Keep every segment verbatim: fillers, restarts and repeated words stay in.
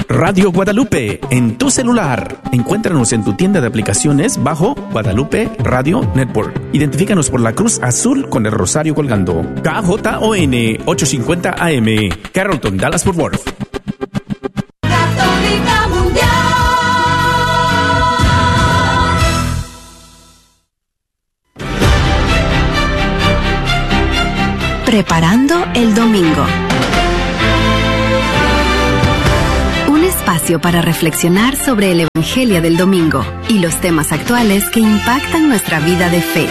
Radio Guadalupe en tu celular. Encuéntranos en tu tienda de aplicaciones bajo Guadalupe Radio Network. Identifícanos por la cruz azul con el rosario colgando. K J O N ochocientos cincuenta A M, Carrollton, Dallas Fort Worth. Católica Mundial. Preparando el domingo. Un espacio para reflexionar sobre el Evangelio del domingo y los temas actuales que impactan nuestra vida de fe.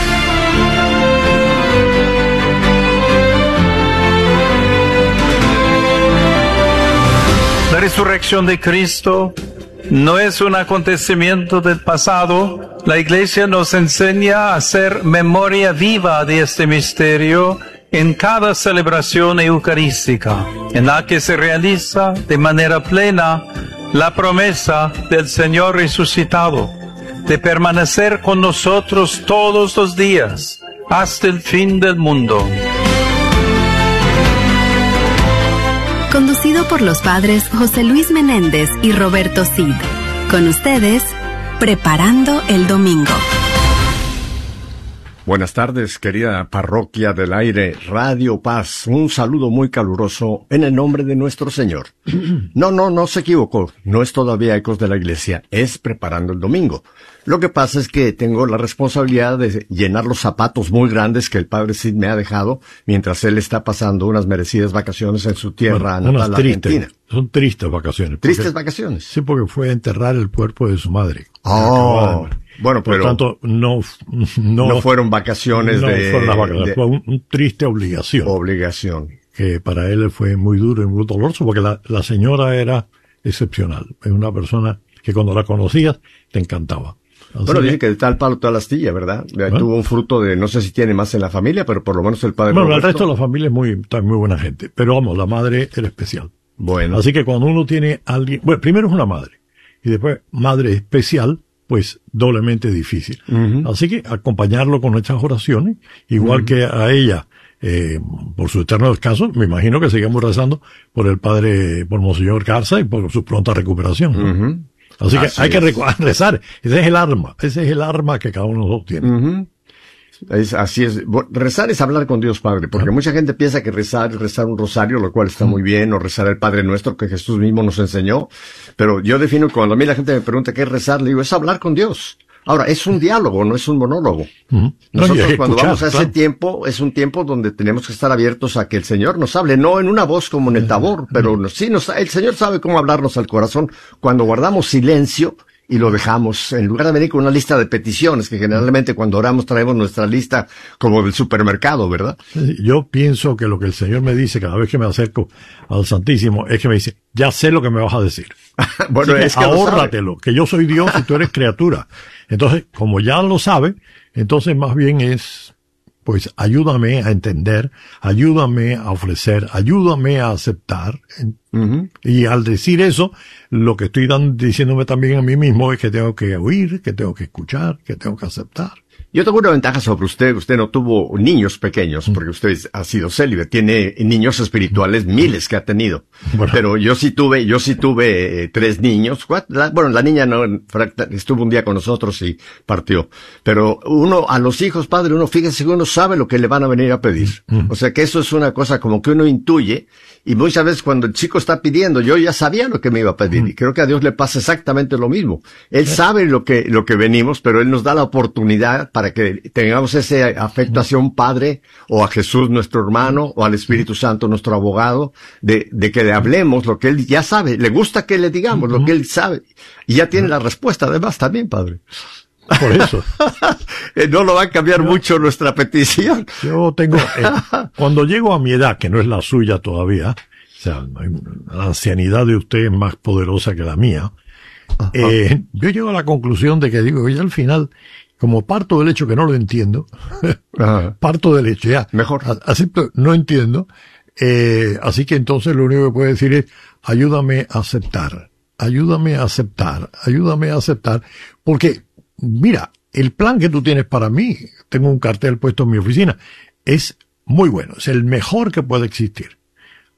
La resurrección de Cristo no es un acontecimiento del pasado. La Iglesia nos enseña a hacer memoria viva de este misterio en cada celebración eucarística, en la que se realiza de manera plena la promesa del Señor resucitado, de permanecer con nosotros todos los días, hasta el fin del mundo. Conducido por los padres José Luis Menéndez y Roberto Cid. Con ustedes, Preparando el Domingo. Buenas tardes, querida parroquia del aire, Radio Paz. Un saludo muy caluroso en el nombre de nuestro Señor. No, no, no se equivocó. No es todavía Ecos de la Iglesia, es Preparando el Domingo. Lo que pasa es que tengo la responsabilidad de llenar los zapatos muy grandes que el Padre Cid me ha dejado mientras él está pasando unas merecidas vacaciones en su tierra bueno, natal, tristes, Argentina. Son tristes vacaciones. Porque, ¿Tristes vacaciones? Sí, porque fue a enterrar el cuerpo de su madre. Oh, bueno, Por pero... tanto, no, no... No fueron vacaciones no de... No fueron las vacaciones, de, fue un, un triste obligación. Obligación. Que para él fue muy duro y muy doloroso, porque la, la señora era excepcional. Es una persona que cuando la conocías, te encantaba. Así bueno, que, dicen que de tal palo toda la astilla, ¿verdad? ¿eh? Tuvo un fruto de, no sé si tiene más en la familia, pero por lo menos el padre Bueno, Roberto... el resto de la familia es muy, también muy buena gente. Pero vamos, la madre era especial. Bueno. Así que cuando uno tiene a alguien, bueno, primero es una madre, y después madre especial, pues doblemente difícil. Uh-huh. Así que acompañarlo con nuestras oraciones, igual uh-huh. que a ella, eh, por su eterno descanso, me imagino que seguimos rezando por el padre, por Monseñor Garza y por su pronta recuperación, ¿no? Uh-huh. Así que Así hay es. que rezar. Ese es el arma. Ese es el arma que cada uno de nosotros tiene. Uh-huh. Es, así es. Rezar es hablar con Dios Padre, porque ¿Ah? mucha gente piensa que rezar es rezar un rosario, lo cual está uh-huh. muy bien, o rezar el Padre Nuestro que Jesús mismo nos enseñó. Pero yo defino, cuando a mí la gente me pregunta qué es rezar, le digo, es hablar con Dios. Ahora, es un diálogo, no es un monólogo. Uh-huh. Nosotros no, cuando escuchar, vamos a ese claro. tiempo, es un tiempo donde tenemos que estar abiertos a que el Señor nos hable, no en una voz como en el Tabor, pero uh-huh. sí, nos, el Señor sabe cómo hablarnos al corazón cuando guardamos silencio y lo dejamos, en lugar de venir con una lista de peticiones, que generalmente cuando oramos traemos nuestra lista como del supermercado, ¿verdad? Yo pienso que lo que el Señor me dice cada vez que me acerco al Santísimo es que me dice, ya sé lo que me vas a decir. Bueno, que es que ahórratelo, que yo soy Dios y tú eres criatura. Entonces, como ya lo sabe, entonces más bien es, pues ayúdame a entender, ayúdame a ofrecer, ayúdame a aceptar. Uh-huh. Y al decir eso, lo que estoy dan, diciéndome también a mí mismo es que tengo que oír, que tengo que escuchar, que tengo que aceptar. Yo tengo una ventaja sobre usted. Usted no tuvo niños pequeños, porque usted ha sido célibe. Tiene niños espirituales, miles que ha tenido. Bueno. Pero yo sí tuve, yo sí tuve eh, tres niños. La, bueno, la niña no, estuvo un día con nosotros y partió. Pero uno, a los hijos, padre, uno, fíjese que uno sabe lo que le van a venir a pedir. Mm. O sea que eso es una cosa como que uno intuye. Y muchas veces cuando el chico está pidiendo, yo ya sabía lo que me iba a pedir. Mm. Y creo que a Dios le pasa exactamente lo mismo. Él sabe lo que, lo que venimos, pero Él nos da la oportunidad para que tengamos ese afecto hacia un padre, o a Jesús nuestro hermano, o al Espíritu Santo nuestro abogado, de, de que le hablemos lo que Él ya sabe. Le gusta que le digamos lo que Él sabe. Y ya tiene la respuesta además también, padre. Por eso. No lo va a cambiar yo, mucho nuestra petición. Yo tengo, eh, cuando llego a mi edad, que no es la suya todavía, o sea, la ancianidad de usted es más poderosa que la mía, eh, yo llego a la conclusión de que digo, ya al final, como parto del hecho que no lo entiendo, parto del hecho, ya, mejor, acepto, no entiendo, eh, así que entonces lo único que puedo decir es, ayúdame a aceptar, ayúdame a aceptar, ayúdame a aceptar, porque, mira, el plan que tú tienes para mí, tengo un cartel puesto en mi oficina, es muy bueno, es el mejor que puede existir.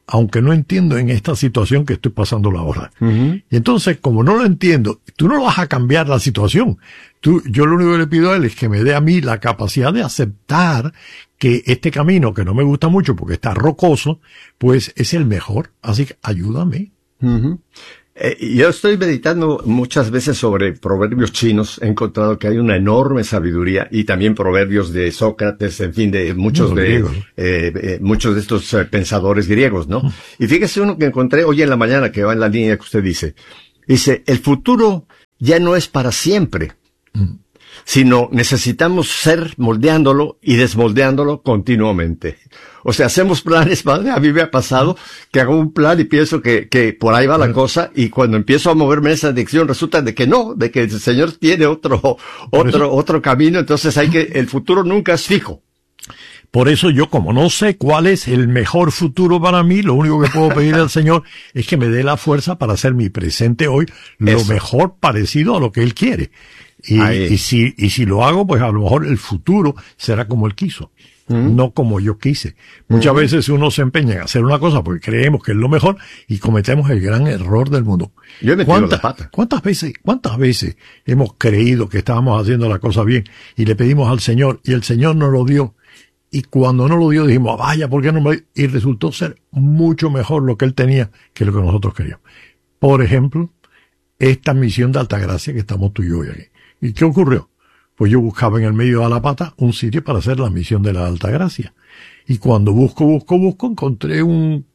aunque no entiendo en esta situación que estoy pasando ahora. Uh-huh. Y entonces, como no lo entiendo, tú no vas a cambiar la situación. Tú, yo lo único que le pido a él es que me dé a mí la capacidad de aceptar que este camino, que no me gusta mucho porque está rocoso, pues es el mejor. Así que ayúdame. Uh-huh. Eh, yo estoy meditando muchas veces sobre proverbios chinos. He encontrado que hay una enorme sabiduría, y también proverbios de Sócrates, en fin, de muchos no, de griego, ¿no? eh, eh, muchos de estos eh, pensadores griegos, ¿no? Uh-huh. Y fíjese uno que encontré hoy en la mañana, que va en la línea que usted dice. Dice, el futuro ya no es para siempre, uh-huh. sino necesitamos ser moldeándolo y desmoldeándolo continuamente. O sea, hacemos planes, padre. A mí me ha pasado que hago un plan y pienso que, que por ahí va la cosa, y cuando empiezo a moverme en esa dirección resulta de que no, de que el Señor tiene otro, otro, otro camino. Entonces hay que, el futuro nunca es fijo. Por eso yo, como no sé cuál es el mejor futuro para mí, lo único que puedo pedir al Señor es que me dé la fuerza para hacer mi presente hoy lo Eso. mejor parecido a lo que Él quiere. Y, y si, y si lo hago, pues a lo mejor el futuro será como Él quiso. Mm. No como yo quise. Muchas mm. veces uno se empeña en hacer una cosa porque creemos que es lo mejor y cometemos el gran error del mundo. Yo he metido la pata. ¿Cuántas veces, cuántas veces hemos creído que estábamos haciendo la cosa bien y le pedimos al Señor y el Señor nos lo dio? Y cuando no lo dio dijimos, vaya, ¿por qué no me...? Y resultó ser mucho mejor lo que Él tenía que lo que nosotros queríamos. Por ejemplo, esta misión de Altagracia que estamos tú y yo hoy aquí. ¿Y qué ocurrió? Pues yo buscaba en el medio de la pata un sitio para hacer la misión de la Altagracia. Y cuando busco, busco, busco, encontré un,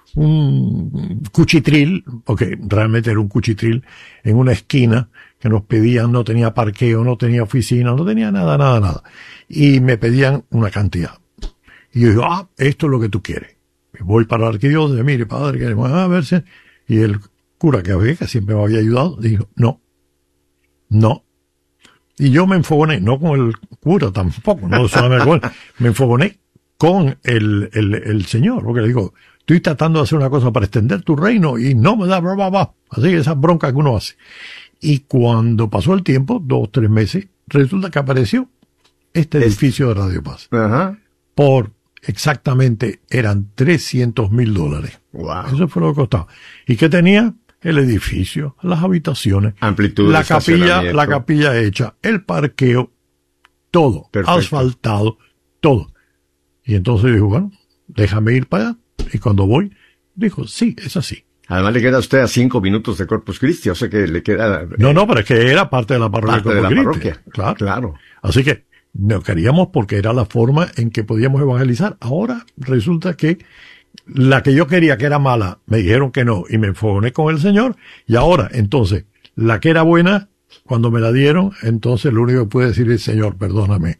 un cuchitril, porque realmente era un cuchitril, en una esquina que nos pedían, no tenía parqueo, no tenía oficina, no tenía nada, nada, nada. Y me pedían una cantidad. Y yo digo, ah, esto es lo que tú quieres. Voy para la arquidiócesis, mire, padre, queremos a verse. Y el cura que había, que siempre me había ayudado, dijo, no, no. Y yo me enfogoné, no con el cura tampoco, no solamente con él, me enfogoné con el, el, el Señor, porque le digo, estoy tratando de hacer una cosa para extender tu reino y no me da, bla, bla, bla. Así que esa bronca que uno hace. Y cuando pasó el tiempo, dos, tres meses, resulta que apareció este edificio de Radio Paz. Ajá. Por exactamente, eran trescientos mil dólares. Wow. Eso fue lo que costaba. ¿Y qué tenía? El edificio, las habitaciones, amplitud, la capilla, la capilla hecha, el parqueo, todo, perfecto, asfaltado, todo. Y entonces dijo, bueno, déjame ir para allá. Y cuando voy, dijo, sí, es así. Además le queda a usted a cinco minutos de Corpus Christi, o sea que le queda... Eh, no, no, pero es que era parte de la parroquia parte de la Christi. parroquia. Claro. Claro. Así que no queríamos porque era la forma en que podíamos evangelizar. Ahora resulta que la que yo quería que era mala, me dijeron que no, y me enfogoné con el Señor, y ahora, entonces, la que era buena, cuando me la dieron, entonces lo único que pude decir es, Señor, perdóname.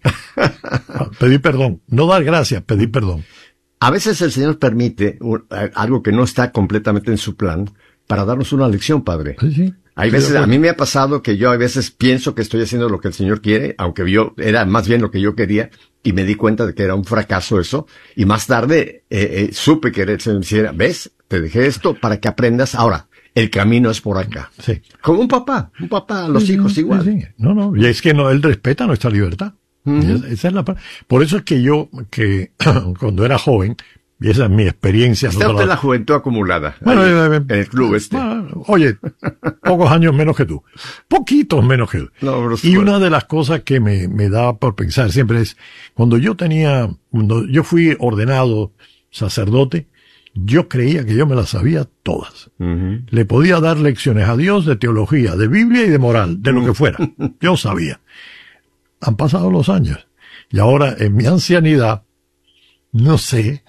Pedí perdón, no dar gracias, pedir perdón. A veces el Señor permite un, algo que no está completamente en su plan, para darnos una lección, Padre. Sí, sí. Hay sí, veces, a mí me ha pasado que yo a veces pienso que estoy haciendo lo que el Señor quiere, aunque yo era más bien lo que yo quería, y me di cuenta de que era un fracaso eso, y más tarde eh, eh, supe que el Señor me decía, ¿ves? Te dejé esto para que aprendas. Ahora, el camino es por acá. Sí. Como un papá, un papá a los sí, hijos sí, igual. Sí. No, no, y es que no, él respeta nuestra libertad. Uh-huh. Esa, esa es la Por eso es que yo, que cuando era joven, y esa es mi experiencia. Está usted la juventud acumulada. Bueno, ahí, eh, en el club este. Bueno, oye, pocos años menos que tú. Poquitos menos que tú. No, y una de las cosas que me, me da por pensar siempre es, cuando yo tenía, cuando yo fui ordenado sacerdote, yo creía que yo me las sabía todas. Uh-huh. Le podía dar lecciones a Dios de teología, de Biblia y de moral, de lo que fuera. Yo sabía. Han pasado los años. Y ahora, en mi ancianidad, no sé,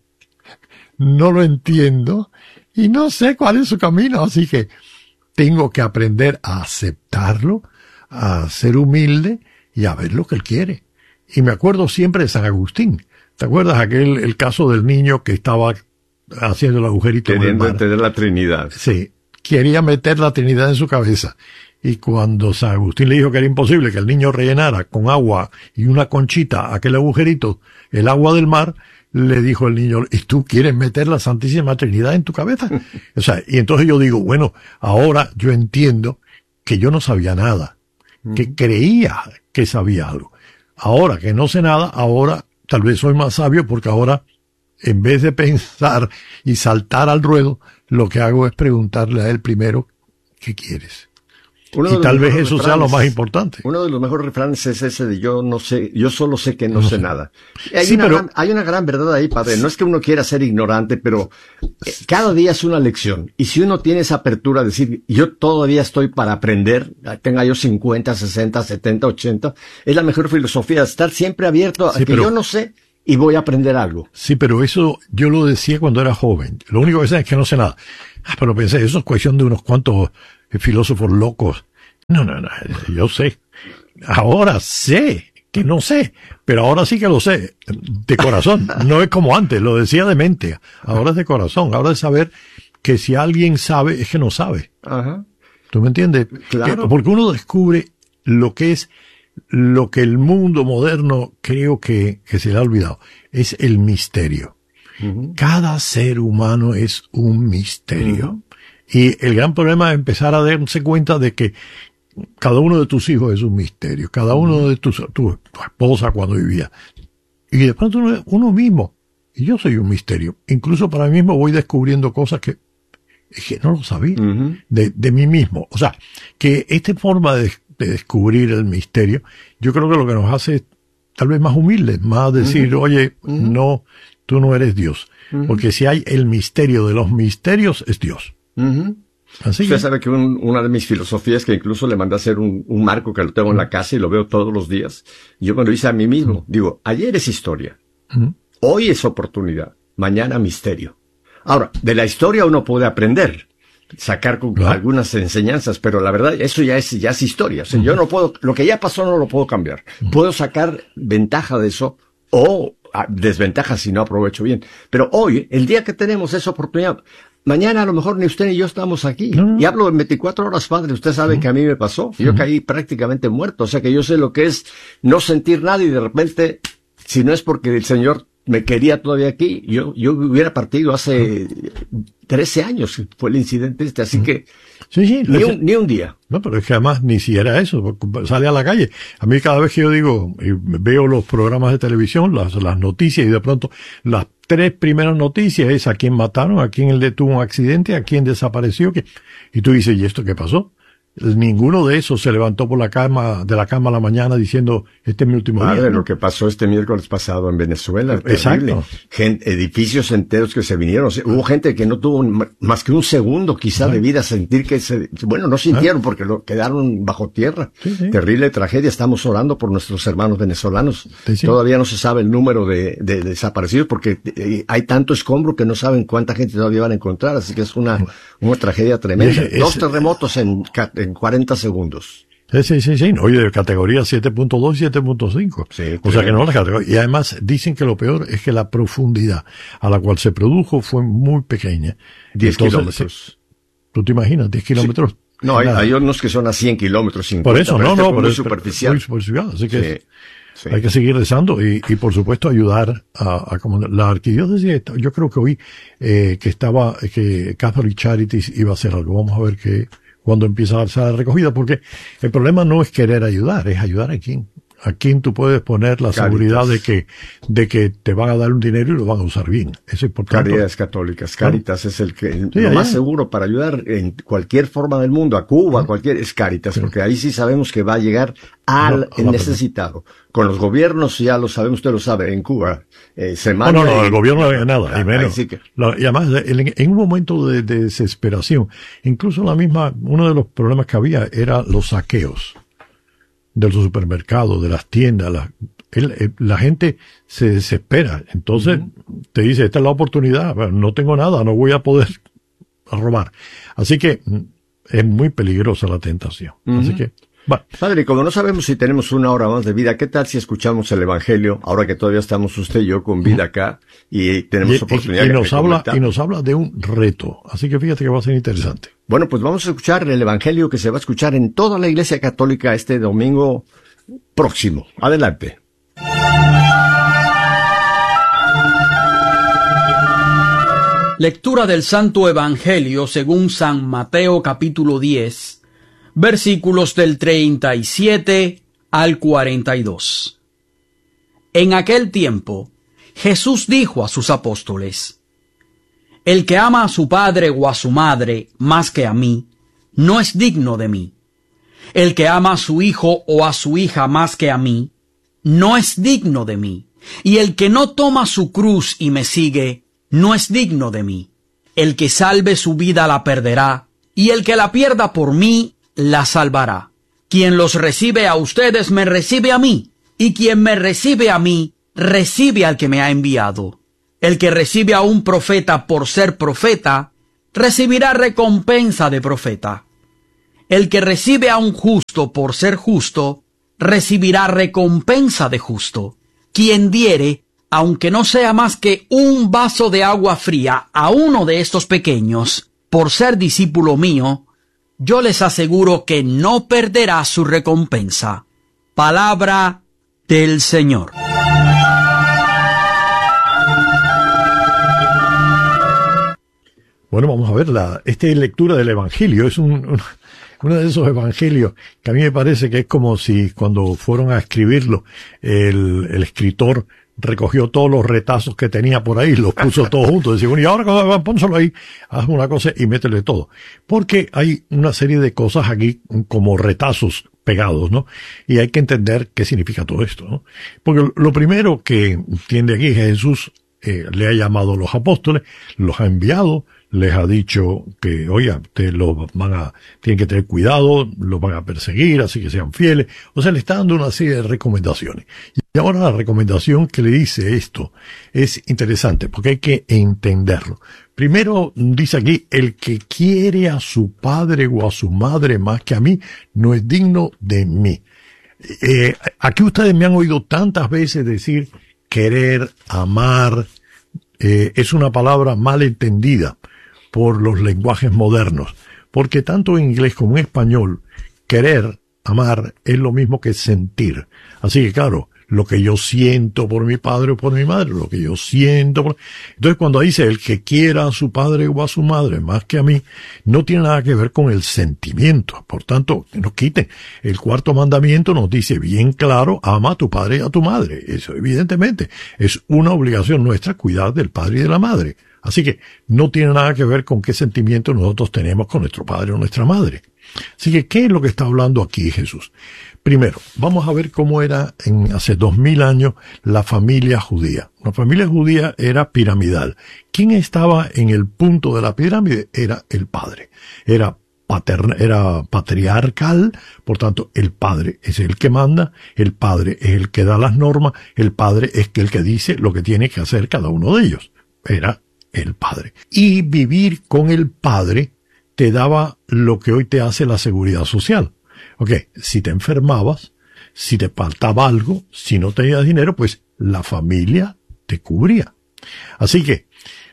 no lo entiendo y no sé cuál es su camino, así que tengo que aprender a aceptarlo, a ser humilde y a ver lo que él quiere. Y me acuerdo siempre de San Agustín. ¿Te acuerdas aquel, el caso del niño que estaba haciendo el agujerito en el queriendo mar? entender la Trinidad. Sí, quería meter la Trinidad en su cabeza. Y cuando San Agustín le dijo que era imposible que el niño rellenara con agua y una conchita aquel agujerito, el agua del mar, le dijo el niño, ¿y tú quieres meter la Santísima Trinidad en tu cabeza? O sea, y entonces yo digo, bueno, ahora yo entiendo que yo no sabía nada, que creía que sabía algo. Ahora que no sé nada, ahora tal vez soy más sabio porque ahora en vez de pensar y saltar al ruedo, lo que hago es preguntarle a él primero, ¿qué quieres? Y tal vez eso sea lo más importante. Uno de los mejores refranes es ese de yo no sé, yo solo sé que no, no sé, sé nada. Hay, sí, una pero... gran, hay una gran verdad ahí, padre. No es que uno quiera ser ignorante, pero cada día es una lección. Y si uno tiene esa apertura de decir, yo todavía estoy para aprender, tenga yo cincuenta, sesenta, setenta, ochenta, es la mejor filosofía, estar siempre abierto a sí, que pero... yo no sé y voy a aprender algo. Sí, pero eso yo lo decía cuando era joven. Lo único que sé es que no sé nada. Ah, pero pensé, eso es cuestión de unos cuantos filósofos locos. No, no, no, yo sé. Ahora sé que no sé, pero ahora sí que lo sé, de corazón. No es como antes, lo decía de mente. Ahora es de corazón, ahora es saber que si alguien sabe, es que no sabe. Ajá. ¿Tú me entiendes? Claro. Que, porque uno descubre lo que es, lo que el mundo moderno creo que, que se le ha olvidado. Es el misterio. Uh-huh. Cada ser humano es un misterio. Uh-huh. Y el gran problema es empezar a darse cuenta de que cada uno de tus hijos es un misterio, cada uno de tus, tu, tu esposa cuando vivía. Y de pronto uno, uno mismo, y yo soy un misterio. Incluso para mí mismo voy descubriendo cosas que, que no lo sabía, uh-huh. de, de mí mismo. O sea, que esta forma de, de descubrir el misterio, yo creo que lo que nos hace es tal vez más humildes, más decir, uh-huh. oye, uh-huh. no, tú no eres Dios. Uh-huh. Porque si hay el misterio de los misterios, es Dios. Uh-huh. Así Usted que... sabe que un, una de mis filosofías, que incluso le mandé a hacer un, un marco que lo tengo en la casa y lo veo todos los días, yo me lo hice a mí mismo. Uh-huh. Digo, ayer es historia, uh-huh. hoy es oportunidad, mañana misterio. Ahora, de la historia uno puede aprender, sacar con claro. algunas enseñanzas, pero la verdad, eso ya es, ya es historia. O sea, uh-huh. yo no puedo, lo que ya pasó no lo puedo cambiar. Uh-huh. Puedo sacar ventaja de eso o desventaja si no aprovecho bien. Pero hoy, el día que tenemos esa oportunidad, mañana a lo mejor ni usted ni yo estamos aquí. No. Y hablo en veinticuatro horas, padre. Usted sabe uh-huh. que a mí me pasó. Yo uh-huh. caí prácticamente muerto. O sea que yo sé lo que es no sentir nada y de repente, si no es porque el Señor me quería todavía aquí, yo, yo hubiera partido hace trece años. Fue el incidente este. Así que sí, sí, ni, un, ni un día. No, pero es que además ni siquiera eso. Sale a la calle. A mí cada vez que yo digo, veo los programas de televisión, las, las noticias y de pronto las tres primeras noticias es a quién mataron, a quién le tuvo un accidente, a quién desapareció. Que... Y tú dices, ¿y esto qué pasó? Ninguno de esos se levantó por la cama, de la cama a la mañana diciendo, este es mi último Madre, día. ¿No? Lo que pasó este miércoles pasado en Venezuela. Exacto. Gente, edificios enteros que se vinieron. O sea, hubo gente que no tuvo más que un segundo quizá de vida, sentir que se, bueno, no sintieron porque lo quedaron bajo tierra. Sí, sí. Terrible tragedia. Estamos orando por nuestros hermanos venezolanos. Sí, sí. Todavía no se sabe el número de, de, de desaparecidos porque eh, hay tanto escombro que no saben cuánta gente todavía van a encontrar. Así que es una, una tragedia tremenda. Es, Dos es, terremotos en, en cuarenta segundos. Sí, sí, sí, sí. Oye, de categoría siete punto dos y siete punto cinco. Sí, o sea que no la categoría. Y además dicen que lo peor es que la profundidad a la cual se produjo fue muy pequeña. diez kilómetros. ¿Tú te imaginas? diez kilómetros. Sí. No, hay, hay unos que son a cien kilómetros. cincuenta, por eso, no, este no, pero muy es superficial. Muy superficial. Así que sí, sí. hay que seguir rezando y, y por supuesto ayudar a, a como la arquidiócesis. Yo creo que hoy, eh, que estaba, que Catholic Charities iba a hacer algo. Vamos a ver qué, cuando empieza a darse la recogida, porque el problema no es querer ayudar, es ayudar a quién. A quién tú puedes poner la Caritas. Seguridad de que, de que te van a dar un dinero y lo van a usar bien. Eso es importante. Caridades católicas. Caritas ¿no? es el que, el, sí, lo allá. Más seguro para ayudar en cualquier forma del mundo, a Cuba, ¿no? cualquier, es Caritas, sí. porque ahí sí sabemos que va a llegar al no, necesitado. Persona. Con los gobiernos ya lo sabemos, usted lo sabe, en Cuba, eh, se manda. No, no, no, y, el gobierno no hace nada, y menos. Sí que... la, y además, en, en un momento de, de desesperación, incluso la misma, uno de los problemas que había era los saqueos de los supermercados, de las tiendas, la, el, la gente se desespera. Entonces, uh-huh. te dice, esta es la oportunidad, no tengo nada, no voy a poder robar. Así que es muy peligrosa la tentación. Uh-huh. Así que, bueno. Padre, como no sabemos si tenemos una hora más de vida, ¿qué tal si escuchamos el Evangelio, ahora que todavía estamos usted y yo con vida acá, y tenemos y, oportunidad y, y de nos habla comentar? Y nos habla de un reto. Así que fíjate que va a ser interesante. Bueno, pues vamos a escuchar el Evangelio que se va a escuchar en toda la Iglesia Católica este domingo próximo. Adelante. Lectura del Santo Evangelio según San Mateo capítulo diez, versículos del treinta y siete al cuarenta y dos. En aquel tiempo, Jesús dijo a sus apóstoles: el que ama a su padre o a su madre más que a mí, no es digno de mí. El que ama a su hijo o a su hija más que a mí, no es digno de mí. Y el que no toma su cruz y me sigue, no es digno de mí. El que salve su vida la perderá, y el que la pierda por mí, la salvará. Quien los recibe a ustedes, me recibe a mí, y quien me recibe a mí, recibe al que me ha enviado. El que recibe a un profeta por ser profeta, recibirá recompensa de profeta. El que recibe a un justo por ser justo, recibirá recompensa de justo. Quien diere, aunque no sea más que un vaso de agua fría a uno de estos pequeños, por ser discípulo mío, yo les aseguro que no perderá su recompensa. Palabra del Señor. Bueno, vamos a ver, la, esta lectura del Evangelio es un, un, uno de esos evangelios que a mí me parece que es como si cuando fueron a escribirlo, el, el escritor recogió todos los retazos que tenía por ahí, los puso todos juntos, decía, bueno, y ahora pónselo ahí, haz una cosa y métele todo. Porque hay una serie de cosas aquí como retazos pegados, ¿no? Y hay que entender qué significa todo esto, ¿no? Porque lo primero que entiende aquí es que Jesús eh, le ha llamado a los apóstoles, los ha enviado, les ha dicho que, oye, ustedes los van a, tienen que tener cuidado, los van a perseguir, así que sean fieles. O sea, le está dando una serie de recomendaciones. Y ahora la recomendación que le dice esto es interesante, porque hay que entenderlo. Primero, dice aquí, el que quiere a su padre o a su madre más que a mí, no es digno de mí. Eh, aquí ustedes me han oído tantas veces decir querer, amar, eh, es una palabra mal entendida por los lenguajes modernos, porque tanto en inglés como en español, querer, amar, es lo mismo que sentir. Así que claro, lo que yo siento por mi padre o por mi madre, lo que yo siento por... Entonces cuando dice el que quiera a su padre o a su madre más que a mí, no tiene nada que ver con el sentimiento. Por tanto, que nos quiten. El cuarto mandamiento nos dice bien claro, ama a tu padre y a tu madre. Eso evidentemente es una obligación nuestra cuidar del padre y de la madre. Así que no tiene nada que ver con qué sentimiento nosotros tenemos con nuestro padre o nuestra madre. Así que, ¿qué es lo que está hablando aquí Jesús? Primero, vamos a ver cómo era en hace dos mil años la familia judía. La familia judía era piramidal. ¿Quién estaba en el punto de la pirámide? Era el padre. Era paterna, era patriarcal, por tanto, el padre es el que manda, el padre es el que da las normas, el padre es el que dice lo que tiene que hacer cada uno de ellos. Era el padre. Y vivir con el padre te daba lo que hoy te hace la seguridad social. Ok, si te enfermabas, si te faltaba algo, si no tenías dinero, pues la familia te cubría. Así que,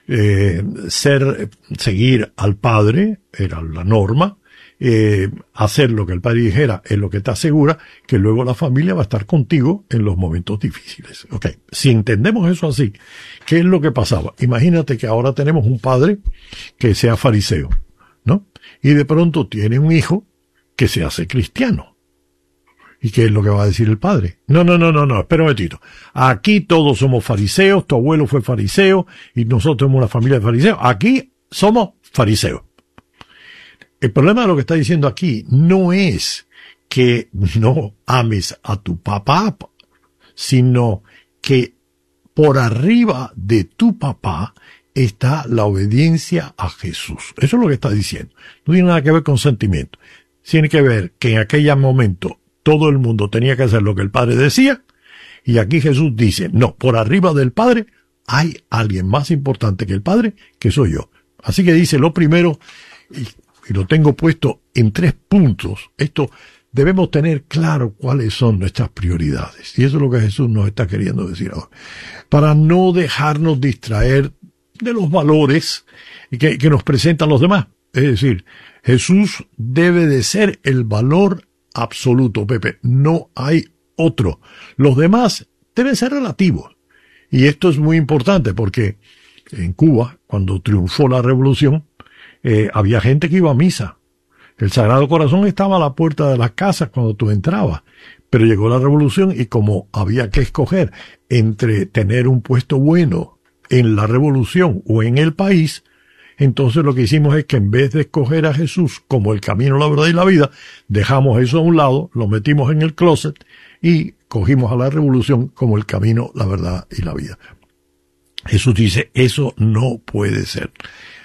eh, ser, seguir al padre era la norma, eh, hacer lo que el padre dijera es lo que te asegura que luego la familia va a estar contigo en los momentos difíciles. Ok, si entendemos eso así, ¿qué es lo que pasaba? Imagínate que ahora tenemos un padre que sea fariseo, ¿no? Y de pronto tiene un hijo que se hace cristiano. ¿Y qué es lo que va a decir el padre? No, no, no, no, no, espera un momentito. Aquí todos somos fariseos, tu abuelo fue fariseo y nosotros somos una familia de fariseos. Aquí somos fariseos. El problema de lo que está diciendo aquí no es que no ames a tu papá, sino que por arriba de tu papá está la obediencia a Jesús. Eso es lo que está diciendo. No tiene nada que ver con sentimiento. Tiene que ver que en aquel momento todo el mundo tenía que hacer lo que el Padre decía, y aquí Jesús dice, no, por arriba del Padre hay alguien más importante que el Padre, que soy yo. Así que dice lo primero, y, y lo tengo puesto en tres puntos. Esto, debemos tener claro cuáles son nuestras prioridades. Y eso es lo que Jesús nos está queriendo decir ahora. Para no dejarnos distraer de los valores que, que nos presentan los demás. Es decir, Jesús debe de ser el valor absoluto, Pepe. No hay otro. Los demás deben ser relativos. Y esto es muy importante porque en Cuba, cuando triunfó la revolución, eh, había gente que iba a misa. El Sagrado Corazón estaba a la puerta de las casas cuando tú entrabas. Pero llegó la revolución y como había que escoger entre tener un puesto bueno en la revolución o en el país, entonces lo que hicimos es que en vez de escoger a Jesús como el camino, la verdad y la vida, dejamos eso a un lado, lo metimos en el closet y cogimos a la revolución como el camino, la verdad y la vida. Jesús dice, eso no puede ser.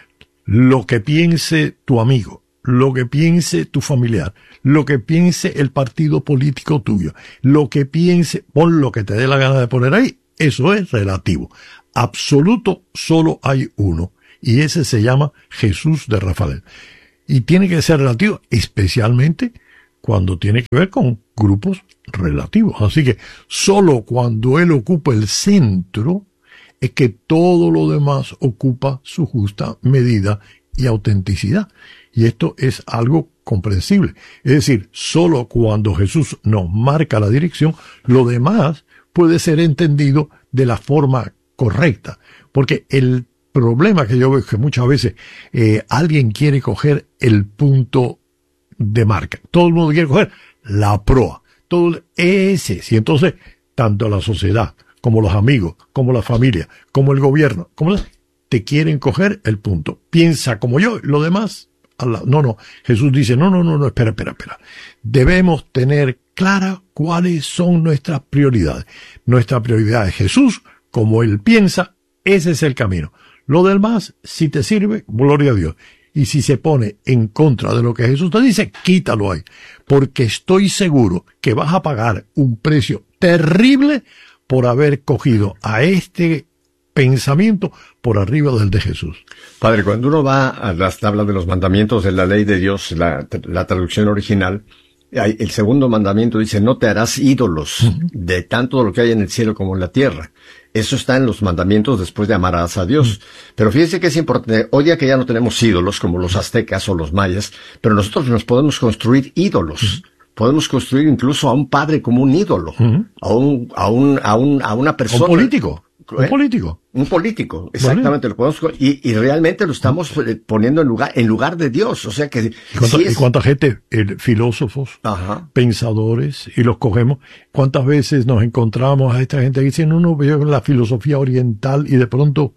Lo que piense tu amigo, lo que piense tu familiar, lo que piense el partido político tuyo, lo que piense, pon lo que te dé la gana de poner ahí, eso es relativo. Absoluto solo hay uno, y ese se llama Jesús de Rafael. Y tiene que ser relativo, especialmente cuando tiene que ver con grupos relativos. Así que solo cuando Él ocupa el centro, es que todo lo demás ocupa su justa medida y autenticidad. Y esto es algo comprensible. Es decir, solo cuando Jesús nos marca la dirección, lo demás puede ser entendido de la forma correcta. Porque el problema que yo veo es que muchas veces eh, alguien quiere coger el punto de marca. Todo el mundo quiere coger la proa. Todo ese. Y entonces, tanto la sociedad, como los amigos, como la familia, como el gobierno, como la, te quieren coger el punto. Piensa como yo, lo demás, no, no. Jesús dice, no, no, no, no, espera, espera, espera. Debemos tener clara cuáles son nuestras prioridades. Nuestra prioridad es Jesús, como Él piensa, ese es el camino. Lo demás, si te sirve, gloria a Dios. Y si se pone en contra de lo que Jesús te dice, quítalo ahí. Porque estoy seguro que vas a pagar un precio terrible por haber cogido a este pensamiento por arriba del de Jesús. Padre, cuando uno va a las tablas de los mandamientos de la ley de Dios, la, la traducción original, el segundo mandamiento dice, no te harás ídolos uh-huh. de tanto lo que hay en el cielo como en la tierra. Eso está en los mandamientos después de amarás a Dios. Uh-huh. Pero fíjense que es importante, hoy día que ya no tenemos ídolos como los aztecas o los mayas, pero nosotros nos podemos construir ídolos. Uh-huh. Podemos construir incluso a un padre como un ídolo, uh-huh. a un, a un, a un, a una persona. Un político. ¿Eh? Un político. Un político, exactamente. Vale. Lo podemos, y, y realmente lo estamos poniendo en lugar, en lugar de Dios. O sea que. ¿Y cuánta, sí es... ¿y cuánta gente, eh, filósofos, Ajá. pensadores, y los cogemos? ¿Cuántas veces nos encontramos a esta gente que dice, no, no, veo la filosofía oriental y de pronto,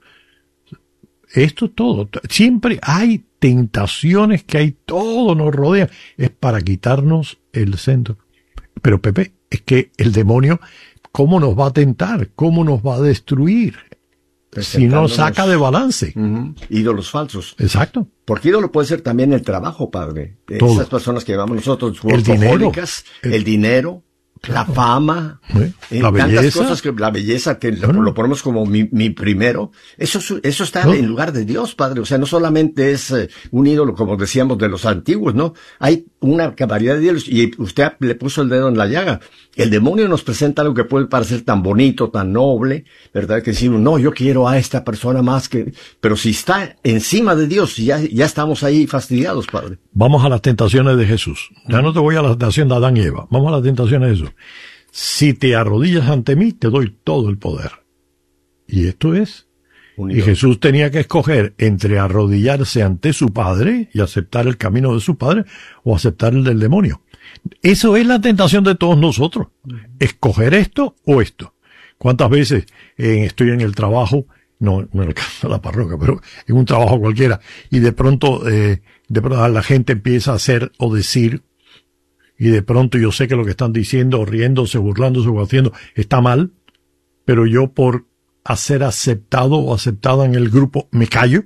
esto es todo. Siempre hay tentaciones que hay, todo nos rodea. Es para quitarnos el centro. Pero Pepe, es que el demonio, ¿cómo nos va a tentar? ¿Cómo nos va a destruir? Si no saca de balance. Uh-huh. Ídolos falsos. Exacto. Porque ídolo puede ser también el trabajo, padre. Todo. Esas personas que llamamos nosotros, el dinero, el, el dinero, la fama, ¿Eh? eh, la tantas belleza. cosas que la belleza que bueno. lo, lo ponemos como mi, mi primero. Eso, eso está ¿no? en lugar de Dios, padre. O sea, no solamente es eh, un ídolo, como decíamos, de los antiguos, ¿no? Hay una variedad de ídolos y usted le puso el dedo en la llaga. El demonio nos presenta algo que puede parecer tan bonito, tan noble, ¿verdad? Que decimos, no, yo quiero a esta persona más que... Pero si está encima de Dios, ya, ya estamos ahí fastidiados, padre. Vamos a las tentaciones de Jesús. Ya no te voy a la tentación de Adán y Eva. Vamos a las tentaciones de Jesús. Si te arrodillas ante mí, te doy todo el poder. Y esto es... Y Jesús tenía que escoger entre arrodillarse ante su Padre y aceptar el camino de su Padre o aceptar el del demonio. Eso es la tentación de todos nosotros. Escoger esto o esto. ¿Cuántas veces eh, estoy en el trabajo, no, no en el caso de la parroquia, pero en un trabajo cualquiera, y de pronto, eh, de pronto la gente empieza a hacer o decir, y de pronto yo sé que lo que están diciendo, riéndose, burlándose o haciendo, está mal, pero yo por a ser aceptado o aceptada en el grupo, me callo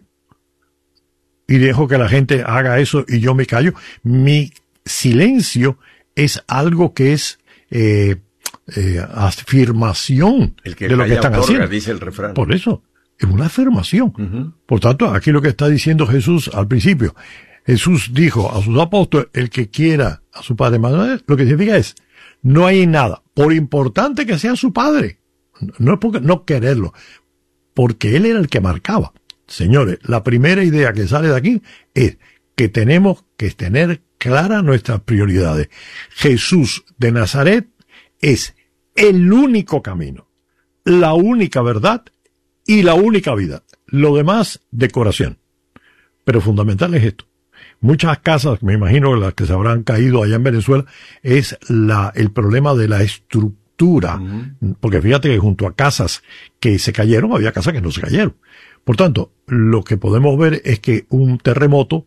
y dejo que la gente haga eso y yo me callo. Mi silencio es algo que es eh, eh, afirmación el que de lo que están otorga, haciendo. Dice el refrán. Por eso, es una afirmación. Uh-huh. Por tanto, aquí lo que está diciendo Jesús al principio, Jesús dijo a sus apóstoles, el que quiera a su padre madre, lo que significa es, no hay nada, por importante que sea su padre, no es porque no quererlo, porque él era el que marcaba. Señores, la primera idea que sale de aquí es que tenemos que tener claras nuestras prioridades. Jesús de Nazaret es el único camino, la única verdad y la única vida. Lo demás, decoración. Pero fundamental es esto. muchas casas, me imagino las que se habrán caído allá en Venezuela, es la, el problema de la estructura. Uh-huh. Porque fíjate que junto a casas que se cayeron, había casas que no se cayeron. Por tanto, lo que podemos ver es que un terremoto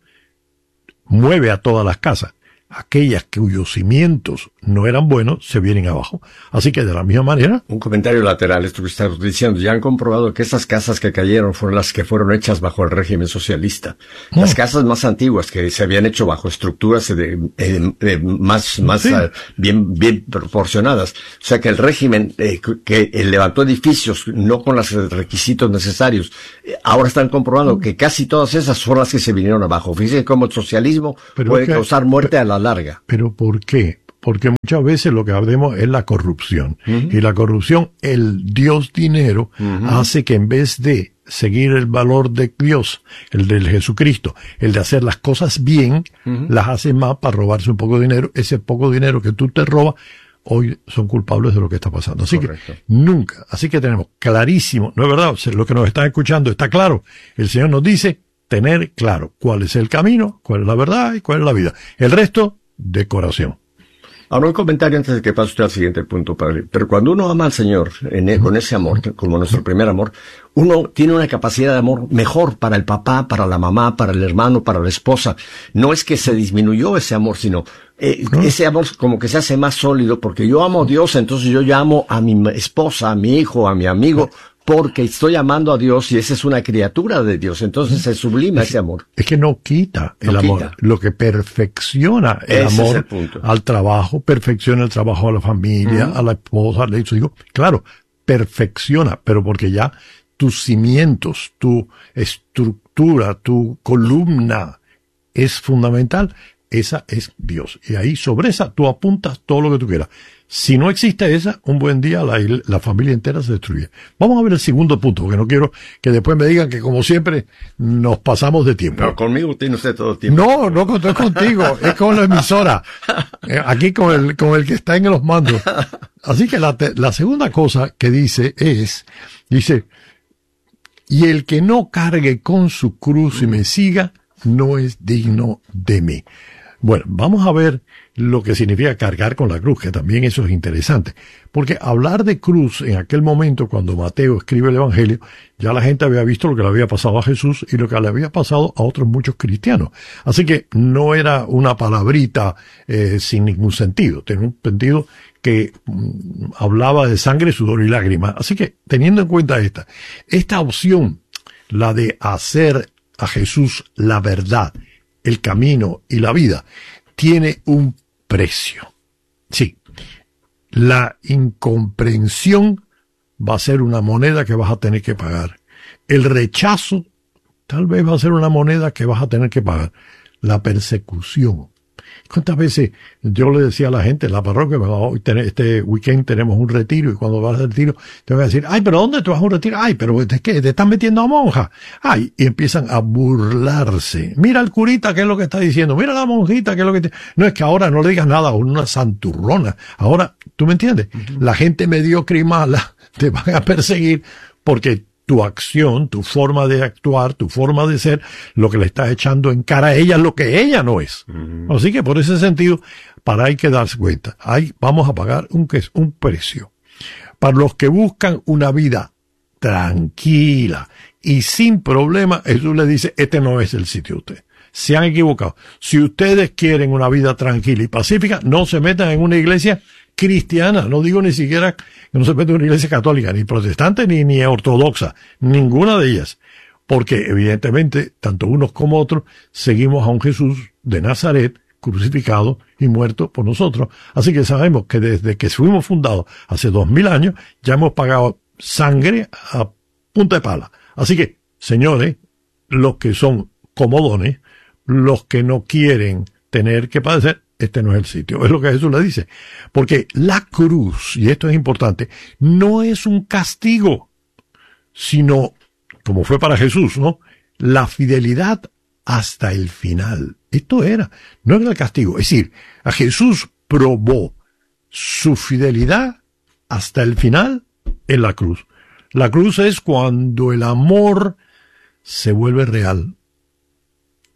mueve a todas las casas. Aquellas cuyos cimientos no eran buenos se vienen abajo. Así que de la misma manera... Un comentario lateral, esto que estás diciendo, ya han comprobado que estas casas que cayeron fueron las que fueron hechas bajo el régimen socialista. Oh. Las casas más antiguas que se habían hecho bajo estructuras de, de, de más, más sí. uh, bien, bien proporcionadas. O sea que el régimen eh, que eh, levantó edificios no con los requisitos necesarios, eh, ahora están comprobando oh. que casi todas esas son las que se vinieron abajo. Fíjense cómo el socialismo Pero puede que, causar muerte a la larga. ¿Pero por qué? Porque muchas veces lo que hablemos es la corrupción. Uh-huh. Y la corrupción, el Dios dinero, uh-huh. hace que en vez de seguir el valor de Dios, el del Jesucristo, el de hacer las cosas bien, uh-huh. las hace más para robarse un poco de dinero. Ese poco dinero que tú te robas, hoy son culpables de lo que está pasando. Así Correcto. que nunca. Así que tenemos clarísimo, ¿no es verdad? Lo que nos están escuchando está claro. El Señor nos dice tener claro cuál es el camino, cuál es la verdad y cuál es la vida. El resto, decoración. Ahora un comentario antes de que pase usted al siguiente punto, padre. Pero cuando uno ama al Señor en el, con ese amor, como nuestro primer amor, uno tiene una capacidad de amor mejor para el papá, para la mamá, para el hermano, para la esposa. No es que se disminuyó ese amor, sino eh, ¿no? ese amor como que se hace más sólido, porque yo amo a Dios, entonces yo ya amo a mi esposa, a mi hijo, a mi amigo, porque estoy amando a Dios y esa es una criatura de Dios. Entonces se sublima es, ese amor. Es que no quita el no amor. Quita. Lo que perfecciona el ese amor es el al trabajo, perfecciona el trabajo a la familia, uh-huh. a la esposa, al hijo. Claro, perfecciona, pero porque ya tus cimientos, tu estructura, tu columna es fundamental. Esa es Dios. Y ahí sobre esa tú apuntas todo lo que tú quieras. Si no existe esa, un buen día la, la familia entera se destruye. Vamos a ver el segundo punto, porque no quiero que después me digan que como siempre nos pasamos de tiempo. No, conmigo tiene usted todo el tiempo. No, no, no es contigo, es con la emisora. Aquí con el, con el que está en los mandos. Así que la, la segunda cosa que dice es, dice, y el que no cargue con su cruz y me siga, no es digno de mí. Bueno, vamos a ver lo que significa cargar con la cruz, que también eso es interesante. Porque hablar de cruz en aquel momento, cuando Mateo escribe el Evangelio, ya la gente había visto lo que le había pasado a Jesús y lo que le había pasado a otros muchos cristianos. Así que no era una palabrita eh, sin ningún sentido. Tenía un sentido que mm, hablaba de sangre, sudor y lágrimas. Así que, teniendo en cuenta esta, esta opción, la de hacer a Jesús la verdad, el camino y la vida, tiene un precio. Sí, la incomprensión va a ser una moneda que vas a tener que pagar. El rechazo tal vez va a ser una moneda que vas a tener que pagar. La persecución. ¿Cuántas veces yo le decía a la gente en la parroquia, hoy este weekend tenemos un retiro y cuando vas al retiro te van a decir, ay, pero ¿dónde tú vas a un retiro? Ay, pero ¿de qué? ¿Te están metiendo a monja? Ay, y empiezan a burlarse. Mira el curita, ¿qué es lo que está diciendo? Mira la monjita, ¿qué es lo que te... No, es que ahora no le digas nada a una santurrona. Ahora, ¿tú me entiendes? Uh-huh. La gente mediocre y mala te van a perseguir porque tu acción, tu forma de actuar, tu forma de ser, lo que le estás echando en cara a ella es lo que ella no es. Uh-huh. Así que por ese sentido, para hay que darse cuenta, hay, vamos a pagar un, un precio. Para los que buscan una vida tranquila y sin problema, Jesús le dice, este no es el sitio de usted. Se han equivocado. Si ustedes quieren una vida tranquila y pacífica, no se metan en una iglesia cristiana, no digo ni siquiera que no se mete en una iglesia católica, ni protestante, ni, ni ortodoxa, ninguna de ellas, porque evidentemente, tanto unos como otros, seguimos a un Jesús de Nazaret, crucificado y muerto por nosotros, así que sabemos que desde que fuimos fundados hace dos mil años, ya hemos pagado sangre a punta de pala, así que, señores, los que son comodones, los que no quieren tener que padecer, este no es el sitio. Es lo que Jesús le dice. Porque la cruz, y esto es importante, no es un castigo, sino, como fue para Jesús, ¿no? La fidelidad hasta el final. Esto era, no era el castigo. Es decir, a Jesús probó su fidelidad hasta el final en la cruz. La cruz es cuando el amor se vuelve real.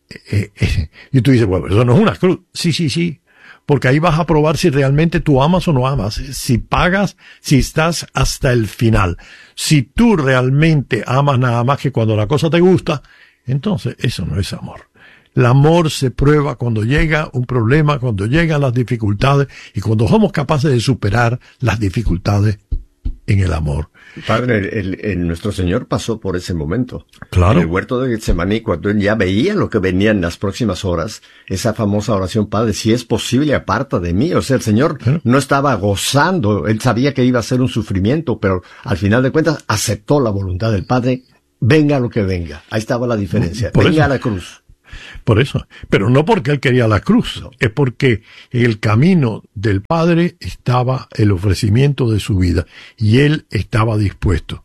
eh, eh, y tú dices, bueno, eso no es una cruz. Sí, sí, sí. Porque ahí vas a probar si realmente tú amas o no amas, si pagas, si estás hasta el final. Si tú realmente amas nada más que cuando la cosa te gusta, entonces eso no es amor. El amor se prueba cuando llega un problema, cuando llegan las dificultades y cuando somos capaces de superar las dificultades en el amor. Padre, el, el, nuestro Señor pasó por ese momento. Claro. En el huerto de Getsemaní, cuando él ya veía lo que venía en las próximas horas, esa famosa oración, Padre, si es posible, aparta de mí. O sea, el Señor ¿Eh? no estaba gozando, él sabía que iba a ser un sufrimiento, pero al final de cuentas aceptó la voluntad del Padre, venga lo que venga. Ahí estaba la diferencia. Por venga eso. a la cruz. Por eso, pero no porque él quería la cruz, no. Es porque en el camino del Padre estaba el ofrecimiento de su vida y él estaba dispuesto.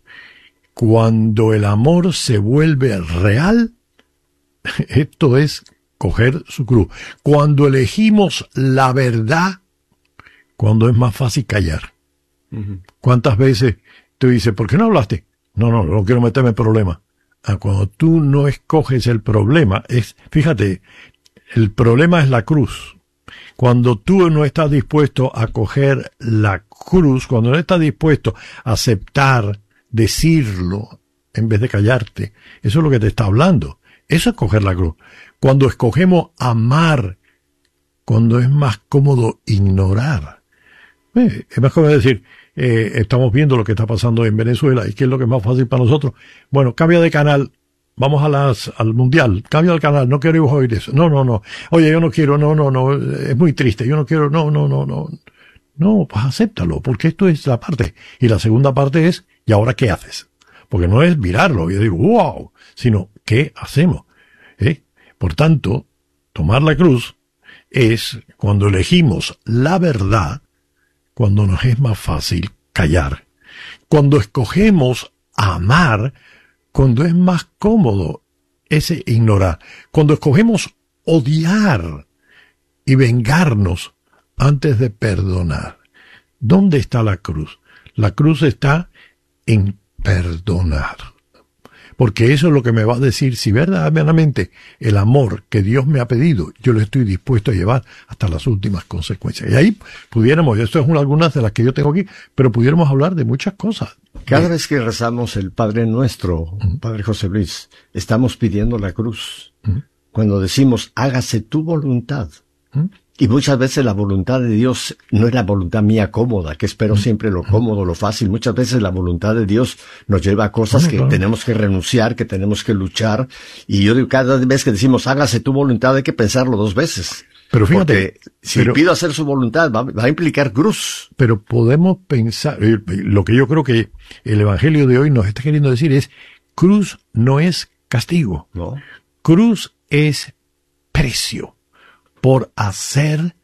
Cuando el amor se vuelve real, esto es coger su cruz. Cuando elegimos la verdad, cuando es más fácil callar. Uh-huh. ¿Cuántas veces tú dices, ¿por qué no hablaste? No, no, no quiero meterme en problemas. Ah, cuando tú no escoges el problema, es, fíjate, el problema es la cruz. Cuando tú no estás dispuesto a coger la cruz, cuando no estás dispuesto a aceptar, decirlo, en vez de callarte, eso es lo que te está hablando. Eso es coger la cruz. Cuando escogemos amar, cuando es más cómodo ignorar. Eh, es más cómodo decir, Eh, estamos viendo lo que está pasando en Venezuela y qué es lo que es más fácil para nosotros. Bueno, cambia de canal, vamos a las, al mundial, cambia de canal, no quiero oír eso. No, no, no. Oye, yo no quiero, no, no, no, es muy triste, yo no quiero, no, no, no, no. No, pues acéptalo, porque esto es la parte. Y la segunda parte es, ¿y ahora qué haces? Porque no es mirarlo y digo, wow, sino, ¿qué hacemos? ¿Eh? Por tanto, tomar la cruz es cuando elegimos la verdad, cuando nos es más fácil callar, cuando escogemos amar, cuando es más cómodo ese ignorar, cuando escogemos odiar y vengarnos antes de perdonar. ¿Dónde está la cruz? La cruz está en perdonar. Porque eso es lo que me va a decir si verdaderamente el amor que Dios me ha pedido, yo lo estoy dispuesto a llevar hasta las últimas consecuencias. Y ahí pudiéramos, esto es una, algunas de las que yo tengo aquí, pero pudiéramos hablar de muchas cosas. Cada vez que rezamos el Padre Nuestro, uh-huh. Padre José Luis, estamos pidiendo la cruz. Uh-huh. Cuando decimos, hágase tu voluntad. Uh-huh. Y muchas veces la voluntad de Dios no es la voluntad mía cómoda, que espero siempre lo cómodo, lo fácil. Muchas veces la voluntad de Dios nos lleva a cosas que tenemos que renunciar, que tenemos que luchar. Y yo digo, cada vez que decimos, hágase tu voluntad, hay que pensarlo dos veces. Pero fíjate, porque si pero, pido hacer su voluntad, va, va a implicar cruz. Pero podemos pensar, lo que yo creo que el Evangelio de hoy nos está queriendo decir es, cruz no es castigo. No. Cruz es precio por hacer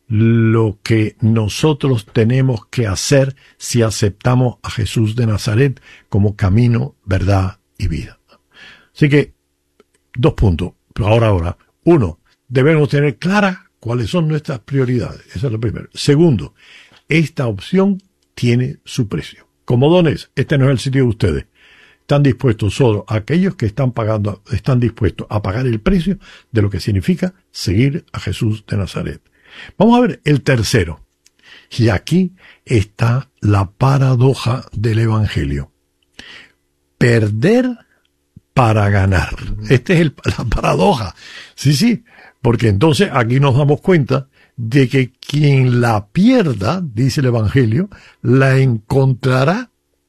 lo que nosotros tenemos que hacer si aceptamos a Jesús de Nazaret como camino, verdad y vida. Así que, dos puntos, ahora, ahora. Uno, debemos tener clara cuáles son nuestras prioridades. Esa es la primera. Segundo, esta opción tiene su precio. Como dones, este no es el sitio de ustedes. Están dispuestos solo aquellos que están pagando, están dispuestos a pagar el precio de lo que significa seguir a Jesús de Nazaret. Vamos a ver el tercero. Y aquí está la paradoja del Evangelio. Perder para ganar. Esta es el, la paradoja. Sí, sí. Porque entonces aquí nos damos cuenta de que quien la pierda, dice el Evangelio, la encontrará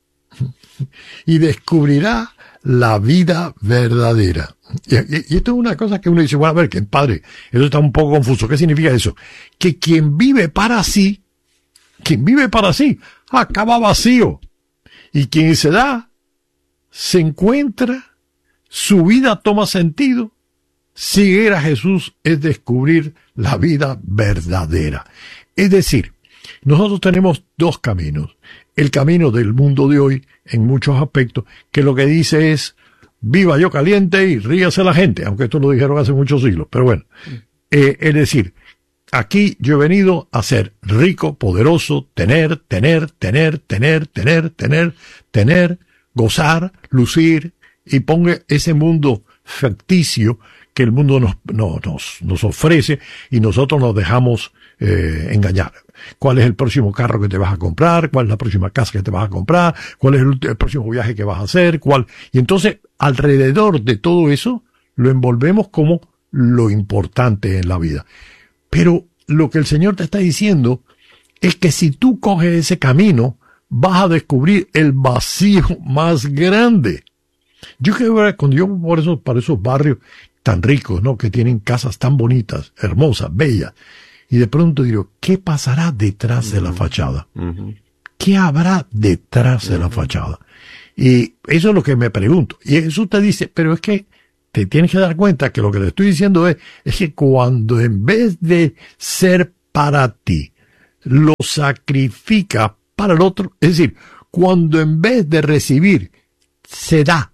y descubrirá la vida verdadera. Y, y, y esto es una cosa que uno dice, bueno, a ver, que padre, eso está un poco confuso. ¿Qué significa eso? Que quien vive para sí, quien vive para sí, acaba vacío. Y quien se da, se encuentra, su vida toma sentido. Seguir a Jesús es descubrir la vida verdadera. Es decir, nosotros tenemos dos caminos. El camino del mundo de hoy, en muchos aspectos, que lo que dice es, viva yo caliente y ríase la gente, aunque esto lo dijeron hace muchos siglos, pero bueno. Eh, es decir, aquí yo he venido a ser rico, poderoso, tener, tener, tener, tener, tener, tener, tener, gozar, lucir, y ponga ese mundo ficticio que el mundo nos, no, nos, nos ofrece y nosotros nos dejamos eh, engañar. ¿Cuál es el próximo carro que te vas a comprar? ¿Cuál es la próxima casa que te vas a comprar? ¿Cuál es el, el próximo viaje que vas a hacer? ¿Cuál? Y entonces, alrededor de todo eso, lo envolvemos como lo importante en la vida. Pero lo que el Señor te está diciendo es que si tú coges ese camino, vas a descubrir el vacío más grande. Yo que cuando yo por esos, para esos barrios tan ricos, ¿no? Que tienen casas tan bonitas, hermosas, bellas, y de pronto digo, ¿qué pasará detrás de la fachada? Uh-huh. ¿Qué habrá detrás uh-huh. de la fachada? Y eso es lo que me pregunto. Y Jesús te dice, pero es que te tienes que dar cuenta que lo que le estoy diciendo es, es que cuando en vez de ser para ti, lo sacrifica para el otro, es decir, cuando en vez de recibir, se da,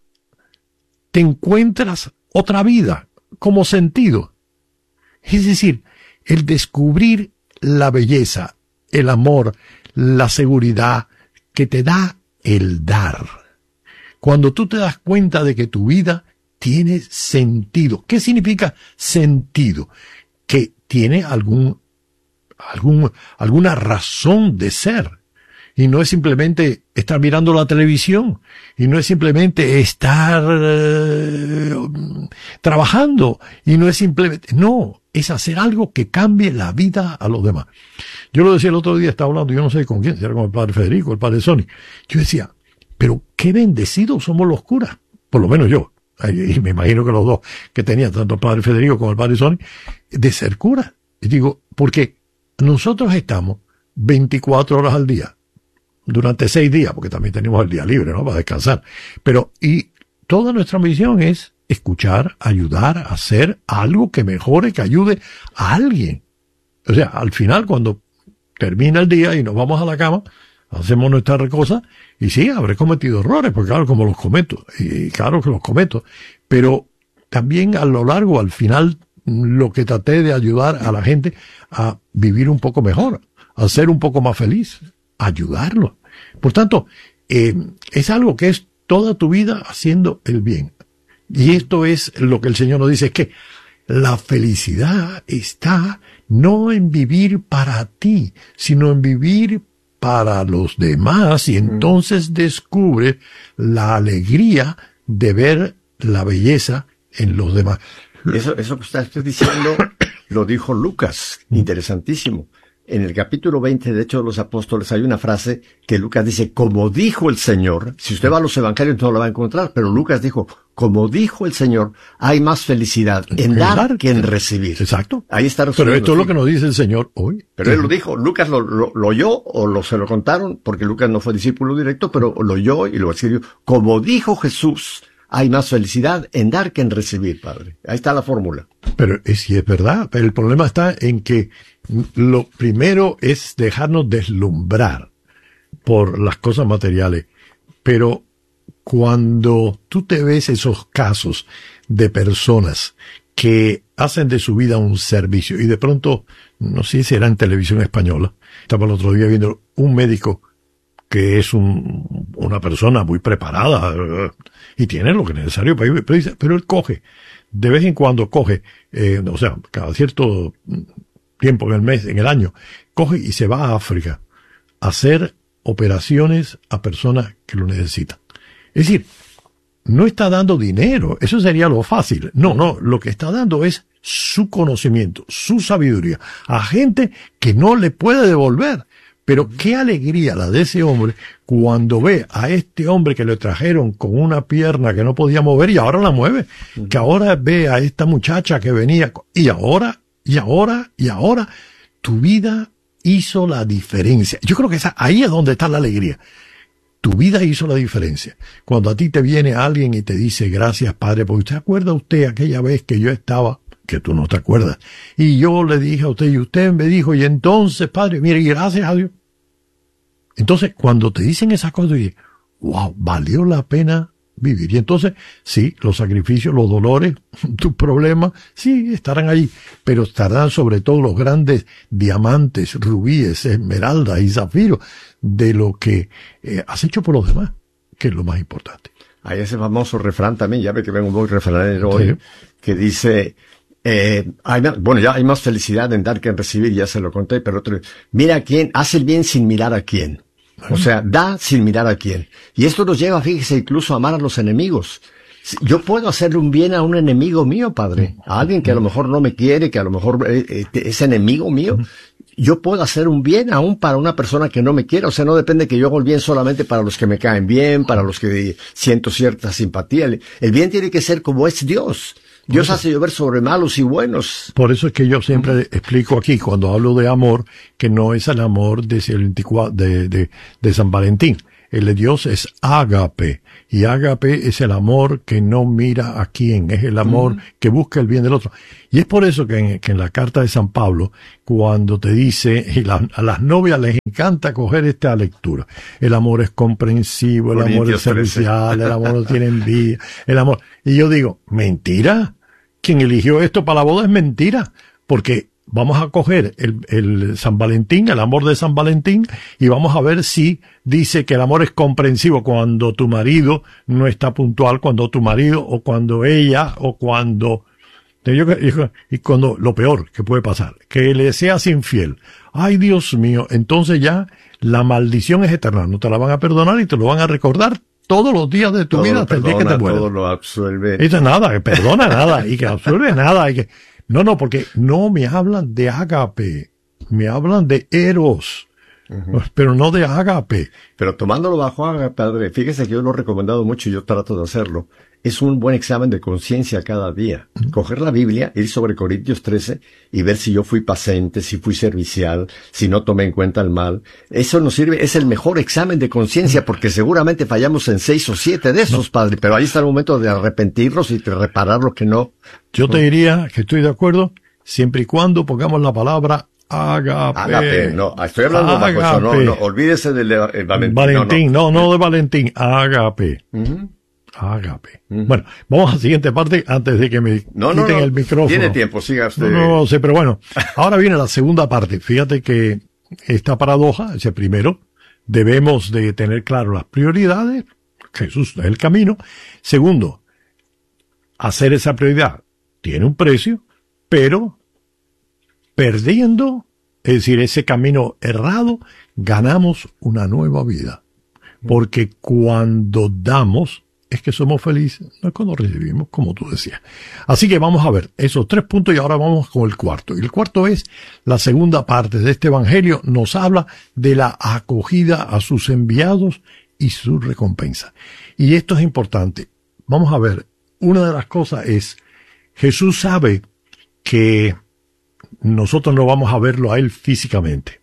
te encuentras otra vida como sentido. Es decir, el descubrir la belleza, el amor, la seguridad que te da el dar. Cuando tú te das cuenta de que tu vida tiene sentido. ¿Qué significa sentido? Que tiene algún, algún, alguna razón de ser. Y no es simplemente estar mirando la televisión. Y no es simplemente estar eh, trabajando. Y no es simplemente... No, es hacer algo que cambie la vida a los demás. Yo lo decía el otro día, estaba hablando, yo no sé con quién, si era con el padre Federico, el padre Sony. Yo decía, pero qué bendecidos somos los curas. Por lo menos yo. Y me imagino que los dos que tenían, tanto el padre Federico como el padre Sony, de ser curas. Y digo, porque nosotros estamos veinticuatro horas al día. Durante seis días, porque también tenemos el día libre, ¿no? Para descansar. Pero, y toda nuestra misión es escuchar, ayudar, hacer algo que mejore, que ayude a alguien. O sea, al final, cuando termina el día y nos vamos a la cama, hacemos nuestras cosas, y sí, habré cometido errores, porque claro, como los cometo, y claro que los cometo, pero también a lo largo, al final, lo que traté de ayudar a la gente a vivir un poco mejor, a ser un poco más feliz, ayudarlo. Por tanto, eh, es algo que es toda tu vida haciendo el bien. Y esto es lo que el Señor nos dice, es que la felicidad está no en vivir para ti, sino en vivir para los demás, y entonces descubre la alegría de ver la belleza en los demás. Eso, eso que usted está diciendo lo dijo Lucas, interesantísimo. En el capítulo veinte de Hechos de los Apóstoles hay una frase que Lucas dice, como dijo el Señor. Si usted va a los evangelios no lo va a encontrar, pero Lucas dijo, como dijo el Señor, hay más felicidad en dar, dar que en recibir. Exacto. Ahí está. Pero esto es lo que nos dice el Señor hoy. Pero él lo dijo, Lucas lo, lo, lo oyó o lo, se lo contaron, porque Lucas no fue discípulo directo, pero lo oyó y lo escribió. Como dijo Jesús, hay más felicidad en dar que en recibir, Padre. Ahí está la fórmula. Pero es, sí es verdad, pero el problema está en que lo primero es dejarnos deslumbrar por las cosas materiales, pero cuando tú te ves esos casos de personas que hacen de su vida un servicio y de pronto, no sé si era en televisión española, estaba el otro día viendo un médico que es un, una persona muy preparada y tiene lo que es necesario para ir, pero, dice, pero él coge, de vez en cuando coge, eh, o sea, cada cierto tiempo en el mes, en el año, coge y se va a África a hacer operaciones a personas que lo necesitan. Es decir, no está dando dinero, eso sería lo fácil. No, no, lo que está dando es su conocimiento, su sabiduría, a gente que no le puede devolver. Pero qué alegría la de ese hombre cuando ve a este hombre que le trajeron con una pierna que no podía mover y ahora la mueve. Uh-huh. Que ahora ve a esta muchacha que venía y ahora, y ahora, y ahora, tu vida hizo la diferencia. Yo creo que esa, ahí es donde está la alegría. Tu vida hizo la diferencia. Cuando a ti te viene alguien y te dice, gracias Padre, porque usted acuerda usted aquella vez que yo estaba, que tú no te acuerdas, y yo le dije a usted, y usted me dijo, y entonces Padre, mire, y gracias a Dios. Entonces, cuando te dicen esas cosas, dices, wow, valió la pena vivir. Y entonces, sí, los sacrificios, los dolores, tus problemas, sí, estarán allí, pero estarán sobre todo los grandes diamantes, rubíes, esmeraldas y zafiros de lo que eh, has hecho por los demás, que es lo más importante. Hay ese famoso refrán también, ya ve que vengo muy refranero hoy, sí, que dice, eh, hay, bueno, ya hay más felicidad en dar que en recibir, ya se lo conté, pero otro, mira a quién, hace el bien sin mirar a quién. O sea, da sin mirar a quién. Y esto nos lleva, fíjese, incluso a amar a los enemigos. Yo puedo hacerle un bien a un enemigo mío, padre, a alguien que a lo mejor no me quiere, que a lo mejor es enemigo mío. Yo puedo hacer un bien aún para una persona que no me quiere. O sea, no depende que yo haga el bien solamente para los que me caen bien, para los que siento cierta simpatía. El bien tiene que ser como es Dios. Dios hace llover sobre malos y buenos. Por eso es que yo siempre explico aquí, cuando hablo de amor, que no es el amor de, de, de, de San Valentín. El de Dios es ágape, y ágape es el amor que no mira a quién, es el amor mm. que busca el bien del otro. Y es por eso que en, que en la carta de San Pablo, cuando te dice, y la, a las novias les encanta coger esta lectura, el amor es comprensivo, el Corintios amor es servicial, el amor no tiene envidia, el amor, y yo digo, mentira, quien eligió esto para la boda es mentira, porque vamos a coger el, el San Valentín, el amor de San Valentín, y vamos a ver si dice que el amor es comprensivo cuando tu marido no está puntual, cuando tu marido, o cuando ella, o cuando, y cuando, lo peor que puede pasar, que le seas infiel. Ay, Dios mío, entonces ya la maldición es eterna, no te la van a perdonar y te lo van a recordar todos los días de tu todo vida hasta perdona, el día que te mueras. Todo lo absuelve. Eso es nada, que perdona nada, y que absuelve nada, y que, no, no, porque no me hablan de ágape, me hablan de eros, uh-huh. pero no de ágape. Pero tomándolo bajo ágape, padre, fíjese que yo lo he recomendado mucho y yo trato de hacerlo. Es un buen examen de conciencia cada día. Uh-huh. Coger la Biblia, ir sobre Corintios trece y ver si yo fui paciente, si fui servicial, si no tomé en cuenta el mal. Eso nos sirve, es el mejor examen de conciencia porque seguramente fallamos en seis o siete de esos, no. padre. Pero ahí está el momento de arrepentirnos y de reparar lo que no. Yo te diría que estoy de acuerdo siempre y cuando pongamos la palabra ágape. Ágape, no, estoy hablando de eso, no, no, olvídese del de Valentín. Valentín, no, no, no de Valentín, ágape. Uh-huh. Ágape. Uh-huh. Bueno, vamos a la siguiente parte antes de que me no, quiten no, no, el micrófono. Tiene tiempo, siga usted. No, no, no sé, pero bueno, ahora viene la segunda parte. Fíjate que esta paradoja, ese primero, debemos de tener claro las prioridades, Jesús es el camino. Segundo, hacer esa prioridad tiene un precio, pero perdiendo, es decir, ese camino errado, ganamos una nueva vida. Porque cuando damos, es que somos felices, no es cuando recibimos, como tú decías. Así que vamos a ver esos tres puntos y ahora vamos con el cuarto. Y el cuarto es la segunda parte de este evangelio, nos habla de la acogida a sus enviados y su recompensa. Y esto es importante. Vamos a ver, una de las cosas es, Jesús sabe que nosotros no vamos a verlo a él físicamente.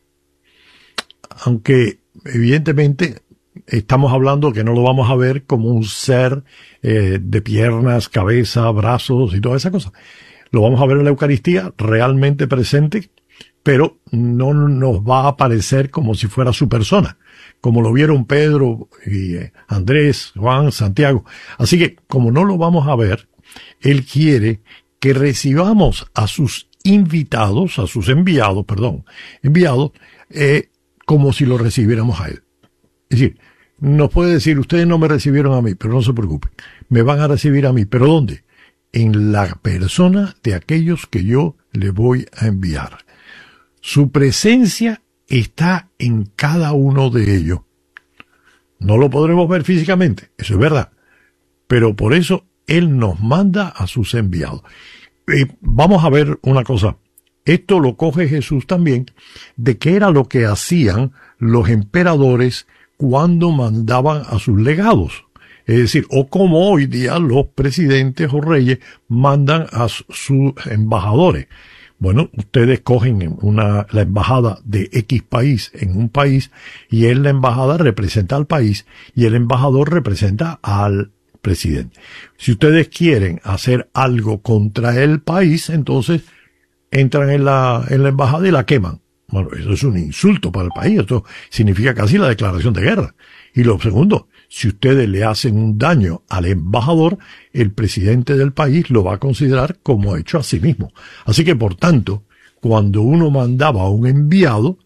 Aunque, evidentemente, estamos hablando que no lo vamos a ver como un ser eh, de piernas, cabeza, brazos y toda esa cosa. Lo vamos a ver en la Eucaristía realmente presente, pero no nos va a aparecer como si fuera su persona, como lo vieron Pedro y eh, Andrés, Juan, Santiago. Así que, como no lo vamos a ver, él quiere que recibamos a sus invitados, a sus enviados, perdón, enviados, eh, como si lo recibiéramos a él. Es decir, nos puede decir, ustedes no me recibieron a mí, pero no se preocupen, me van a recibir a mí. ¿Pero dónde? En la persona de aquellos que yo le voy a enviar. Su presencia está en cada uno de ellos. No lo podremos ver físicamente, eso es verdad, pero por eso Él nos manda a sus enviados. Eh, vamos a ver una cosa. Esto lo coge Jesús también, de qué era lo que hacían los emperadores cuando mandaban a sus legados. Es decir, o como hoy día los presidentes o reyes mandan a sus embajadores. Bueno, ustedes cogen una, la embajada de X país en un país y él, la embajada, representa al país y el embajador representa al presidente. Si ustedes quieren hacer algo contra el país, entonces entran en la, en la embajada y la queman. Bueno, eso es un insulto para el país. Esto significa casi la declaración de guerra. Y lo segundo, si ustedes le hacen un daño al embajador, el presidente del país lo va a considerar como hecho a sí mismo. Así que, por tanto, cuando uno mandaba a un enviado,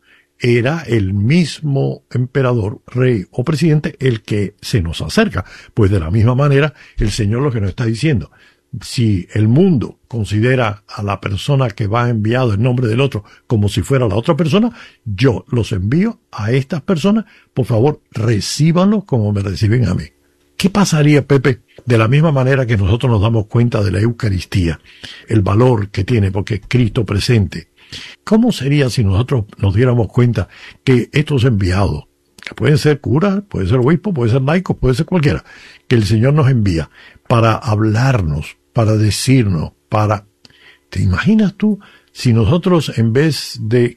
era el mismo emperador, rey o presidente el que se nos acerca. Pues de la misma manera, el Señor lo que nos está diciendo, si el mundo considera a la persona que va enviado en nombre del otro como si fuera la otra persona, yo los envío a estas personas, por favor, recíbanlo como me reciben a mí. ¿Qué pasaría, Pepe, de la misma manera que nosotros nos damos cuenta de la Eucaristía, el valor que tiene porque es Cristo presente? ¿Cómo sería si nosotros nos diéramos cuenta que estos enviados, que pueden ser curas, pueden ser obispos, pueden ser laicos, puede ser cualquiera, que el Señor nos envía para hablarnos, para decirnos, para... ¿Te imaginas tú si nosotros en vez de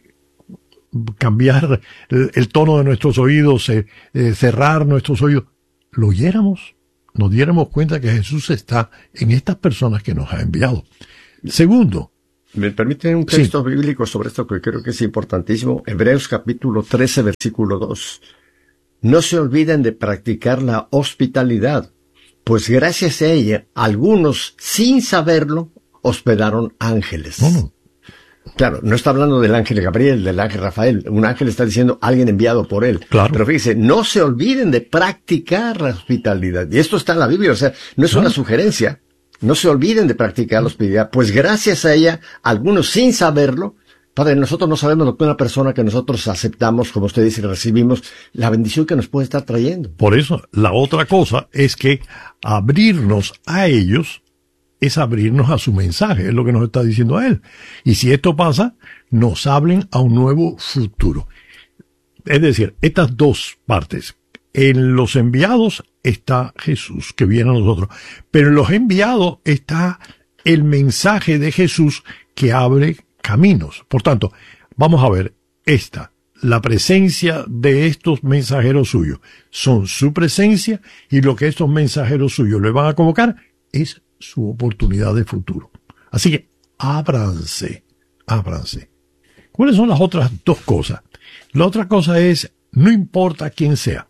cambiar el, el tono de nuestros oídos, eh, eh, cerrar nuestros oídos, lo oyéramos, nos diéramos cuenta que Jesús está en estas personas que nos ha enviado? Segundo, ¿me permiten un texto sí. bíblico sobre esto que creo que es importantísimo? Hebreos capítulo trece, versículo dos. No se olviden de practicar la hospitalidad, pues gracias a ella, algunos, sin saberlo, hospedaron ángeles. No, no. Claro, no está hablando del ángel Gabriel, del ángel Rafael. Un ángel está diciendo alguien enviado por él. Claro. Pero fíjese, no se olviden de practicar la hospitalidad. Y esto está en la Biblia, o sea, no es claro. una sugerencia. No se olviden de practicar la hospitalidad, pues gracias a ella, algunos sin saberlo, Padre, nosotros no sabemos lo que una persona que nosotros aceptamos, como usted dice, recibimos, la bendición que nos puede estar trayendo. Por eso, la otra cosa es que abrirnos a ellos es abrirnos a su mensaje, es lo que nos está diciendo a él. Y si esto pasa, nos hablen a un nuevo futuro. Es decir, estas dos partes. En los enviados está Jesús, que viene a nosotros. Pero en los enviados está el mensaje de Jesús que abre caminos. Por tanto, vamos a ver esta. La presencia de estos mensajeros suyos son su presencia, y lo que estos mensajeros suyos le van a convocar es su oportunidad de futuro. Así que ábranse, ábranse. ¿Cuáles son las otras dos cosas? La otra cosa es, no importa quién sea,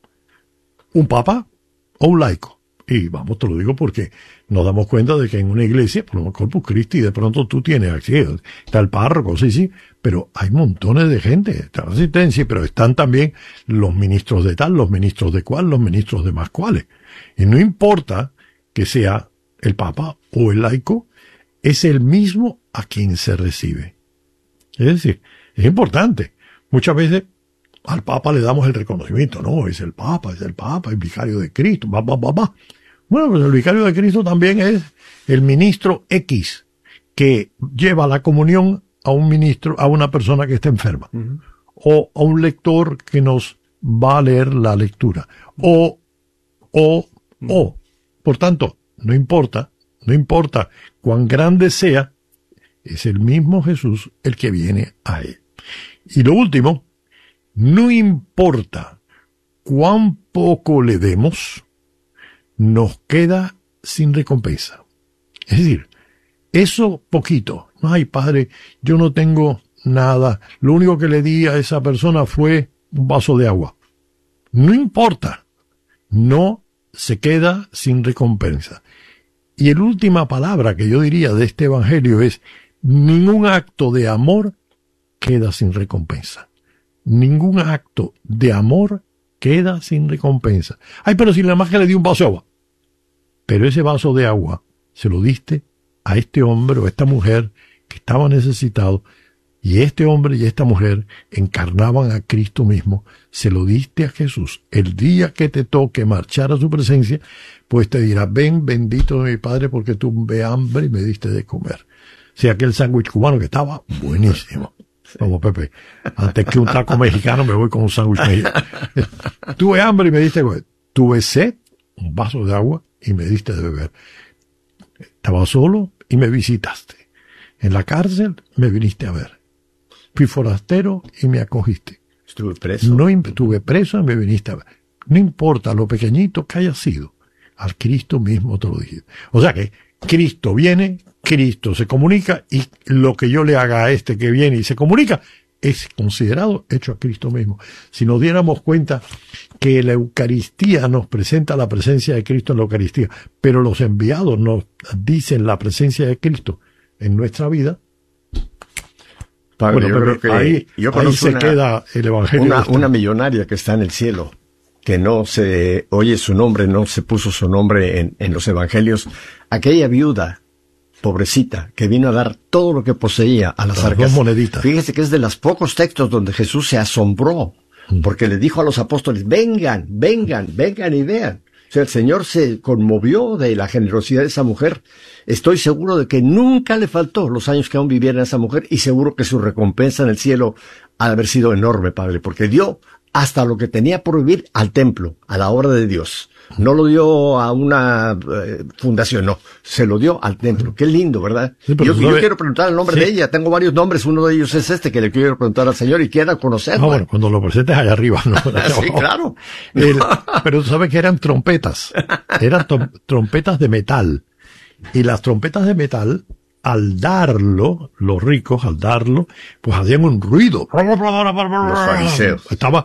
un papa o un laico. Y vamos, te lo digo porque nos damos cuenta de que en una iglesia, por ejemplo, Corpus Christi, de pronto tú tienes acceso, está el párroco, sí, sí, pero hay montones de gente, está la asistencia, pero están también los ministros de tal, los ministros de cual, los ministros de más cuales. Y no importa que sea el papa o el laico, es el mismo a quien se recibe. Es decir, es importante. Muchas veces al Papa le damos el reconocimiento, no, es el Papa, es el Papa, el vicario de Cristo, va, va, va, va. Bueno, pues el vicario de Cristo también es el ministro X, que lleva la comunión a un ministro, a una persona que está enferma, uh-huh. o a un lector que nos va a leer la lectura, o, o, uh-huh. o. Por tanto, no importa, no importa cuán grande sea, es el mismo Jesús el que viene a él. Y lo último, no importa cuán poco le demos, nos queda sin recompensa. Es decir, eso poquito. Ay, Padre, yo no tengo nada. Lo único que le di a esa persona fue un vaso de agua. No importa. No se queda sin recompensa. Y la última palabra que yo diría de este evangelio es, ningún acto de amor queda sin recompensa. Ningún acto de amor queda sin recompensa. Ay, pero si nada más que le di un vaso de agua. Pero ese vaso de agua se lo diste a este hombre o a esta mujer que estaba necesitado, y este hombre y esta mujer encarnaban a Cristo mismo. Se lo diste a Jesús. El día que te toque marchar a su presencia, pues te dirá, ven, bendito de mi Padre, porque tuve hambre y me diste de comer. O sea, aquel sándwich cubano que estaba buenísimo. Vamos, Pepe, antes que un taco mexicano me voy con un sándwich mexicano. Tuve hambre y me diste de comer. Tuve sed, un vaso de agua, y me diste de beber. Estaba solo y me visitaste. En la cárcel me viniste a ver. Fui forastero y me acogiste. Estuve preso. No estuve preso y me viniste a ver. No importa lo pequeñito que haya sido, al Cristo mismo te lo dije. O sea que Cristo viene, Cristo se comunica, y lo que yo le haga a este que viene y se comunica es considerado hecho a Cristo mismo. Si nos diéramos cuenta que la Eucaristía nos presenta la presencia de Cristo en la Eucaristía, pero los enviados nos dicen la presencia de Cristo en nuestra vida, Padre, bueno, yo pero creo que ahí, yo ahí se una, queda el evangelio. Una, este. una millonaria que está en el cielo, que no se oye su nombre, no se puso su nombre en, en los evangelios. Aquella viuda, pobrecita, que vino a dar todo lo que poseía a las, las arcas. Dos moneditas. Fíjese que es de los pocos textos donde Jesús se asombró, porque le dijo a los apóstoles, vengan, vengan, vengan y vean. O sea, el Señor se conmovió de la generosidad de esa mujer. Estoy seguro de que nunca le faltó los años que aún viviera esa mujer, y seguro que su recompensa en el cielo ha de haber sido enorme, Padre, porque dio hasta lo que tenía por vivir al templo, a la obra de Dios. No lo dio a una eh, fundación, no, se lo dio al templo. Qué lindo, ¿verdad? Sí, yo, yo sabe, quiero preguntar el nombre sí. de ella, tengo varios nombres, uno de ellos es este que le quiero preguntar al Señor y quiera conocerlo. Ah, bueno, cuando lo presentes allá arriba, ¿no? Sí, claro. El, pero tú sabes que eran trompetas, eran trompetas de metal, y las trompetas de metal, al darlo, los ricos, al darlo, pues hacían un ruido. Los fariseos. Estaba